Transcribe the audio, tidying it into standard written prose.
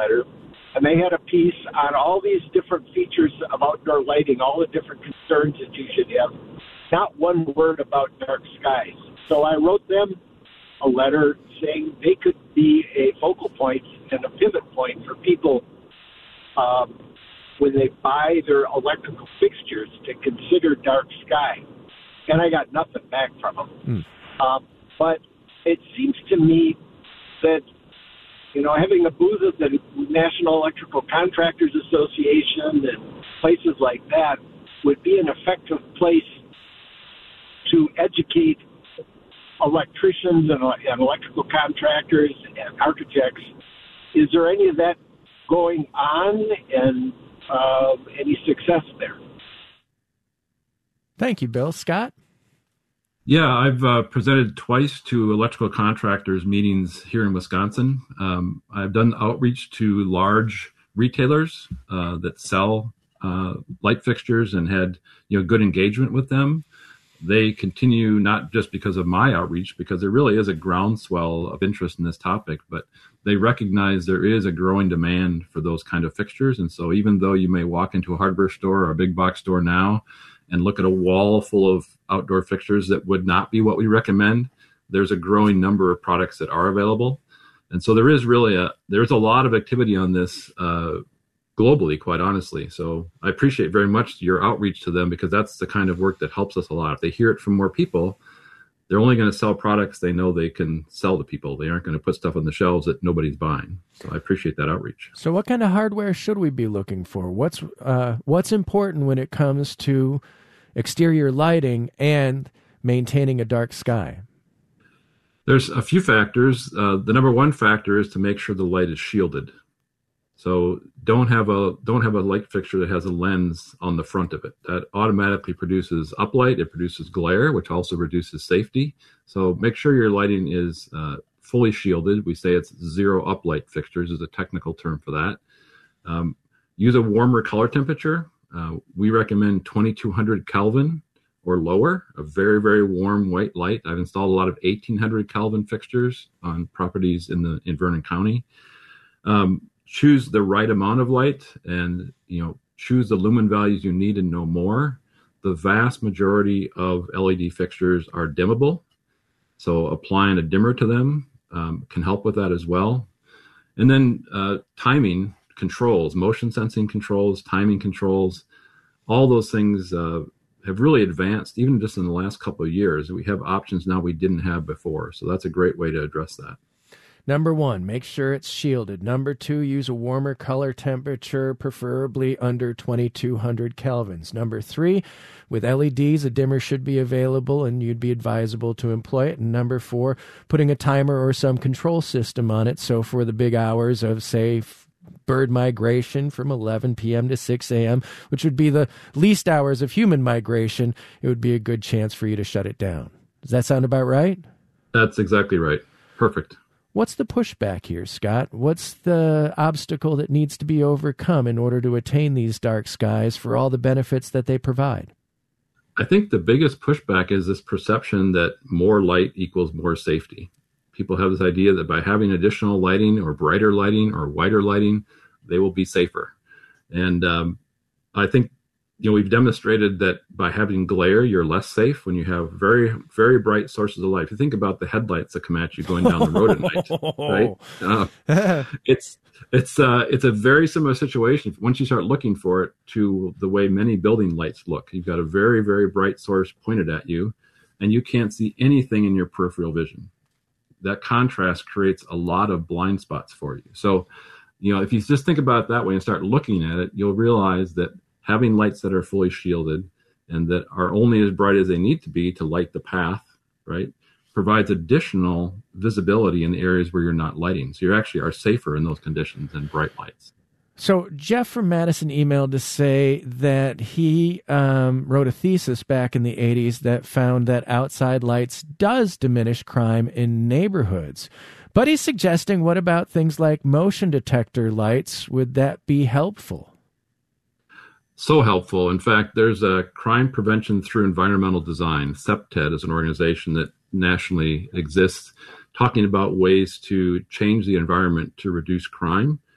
newsletter, and they had a piece on all these different features of outdoor lighting, all the different concerns that you should have. Not one word about dark skies. So I wrote them a letter saying they could be a focal point and a pivot point for people when they buy their electrical fixtures to consider dark sky. And I got nothing back from them. But it seems to me that, having a booth at the National Electrical Contractors Association and places like that would be an effective place to educate electricians and electrical contractors and architects. Is there any of that going on, and any success there? Thank you, Bill. Scott? Yeah, I've presented twice to electrical contractors meetings here in Wisconsin. I've done outreach to large retailers that sell light fixtures and had good engagement with them. They continue, not just because of my outreach, because there really is a groundswell of interest in this topic, but they recognize there is a growing demand for those kind of fixtures. And so even though you may walk into a hardware store or a big box store now and look at a wall full of outdoor fixtures that would not be what we recommend, there's a growing number of products that are available. And so there is really there's a lot of activity on this globally, quite honestly. So I appreciate very much your outreach to them, because that's the kind of work that helps us a lot. If they hear it from more people, they're only going to sell products they know they can sell to people. They aren't going to put stuff on the shelves that nobody's buying. So I appreciate that outreach. So what kind of hardware should we be looking for? What's important when it comes to exterior lighting and maintaining a dark sky? There's a few factors. The number one factor is to make sure the light is shielded. So don't have a light fixture that has a lens on the front of it. That automatically produces uplight. It produces glare, which also reduces safety. So make sure your lighting is fully shielded. We say it's zero uplight fixtures is a technical term for that. Use a warmer color temperature. We recommend 2200 Kelvin or lower, a very, very warm white light. I've installed a lot of 1800 Kelvin fixtures on properties in Vernon County. Choose the right amount of light, and choose the lumen values you need and no more. The vast majority of LED fixtures are dimmable, so applying a dimmer to them can help with that as well. And then timing controls, motion sensing controls, timing controls, all those things have really advanced even just in the last couple of years. We have options now we didn't have before, so that's a great way to address that. Number one, make sure it's shielded. Number two, use a warmer color temperature, preferably under 2200 kelvins. Number three, with LEDs, a dimmer should be available and you'd be advisable to employ it. And number four, putting a timer or some control system on it. So for the big hours of, say, bird migration from 11 p.m. to 6 a.m., which would be the least hours of human migration, it would be a good chance for you to shut it down. Does that sound about right? That's exactly right. Perfect. What's the pushback here, Scott? What's the obstacle that needs to be overcome in order to attain these dark skies for all the benefits that they provide? I think the biggest pushback is this perception that more light equals more safety. People have this idea that by having additional lighting or brighter lighting or whiter lighting, they will be safer. And I think we've demonstrated that by having glare, you're less safe when you have very, very bright sources of light. If you think about the headlights that come at you going down the road at night, right? It's a very similar situation once you start looking for it to the way many building lights look. You've got a very, very bright source pointed at you, and you can't see anything in your peripheral vision. That contrast creates a lot of blind spots for you. So, if you just think about it that way and start looking at it, you'll realize that having lights that are fully shielded and that are only as bright as they need to be to light the path, right, provides additional visibility in the areas where you're not lighting. So you actually are safer in those conditions than bright lights. So Jeff from Madison emailed to say that he wrote a thesis back in the 80s that found that outside lights does diminish crime in neighborhoods. But he's suggesting, what about things like motion detector lights? Would that be helpful? So helpful. In fact, there's a crime prevention through environmental design. CEPTED is an organization that nationally exists, talking about ways to change the environment to reduce crime.